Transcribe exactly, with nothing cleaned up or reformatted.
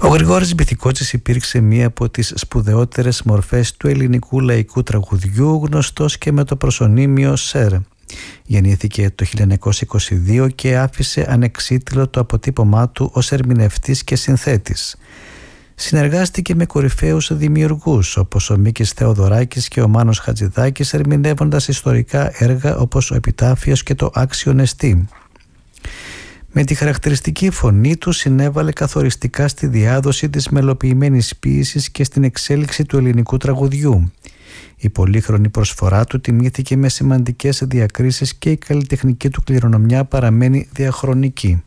Ο Γρηγόρης Μπιθικότσης υπήρξε μία από τις σπουδαιότερες μορφές του ελληνικού λαϊκού τραγουδιού, γνωστός και με το προσωνύμιο Σερ. Γεννήθηκε το χίλια εννιακόσια είκοσι δύο και άφησε ανεξίτηλο το αποτύπωμά του ως ερμηνευτής και συνθέτης. Συνεργάστηκε με κορυφαίους δημιουργούς όπως ο Μίκης Θεοδωράκης και ο Μάνος Χατζηδάκης, ερμηνεύοντας ιστορικά έργα όπως ο Επιτάφιος και το Άξιον Εστί. Με τη χαρακτηριστική φωνή του συνέβαλε καθοριστικά στη διάδοση της μελοποιημένης ποίησης και στην εξέλιξη του ελληνικού τραγουδιού. Η πολύχρονη προσφορά του τιμήθηκε με σημαντικές διακρίσεις και η καλλιτεχνική του κληρονομιά παραμένει διαχρονική.